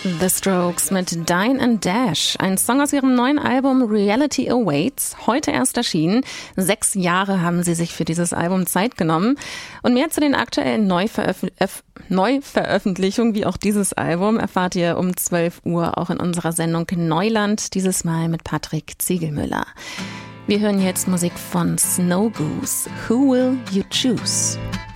The Strokes mit Dine and Dash, ein Song aus ihrem neuen Album Reality Awaits, heute erst erschienen. 6 Jahre haben sie sich für dieses Album Zeit genommen. Und mehr zu den aktuellen Neuveröffentlichungen wie auch dieses Album erfahrt ihr um 12 Uhr auch in unserer Sendung Neuland, dieses Mal mit Patrick Ziegelmüller. Wir hören jetzt Musik von Snow Goose, Who Will You Choose?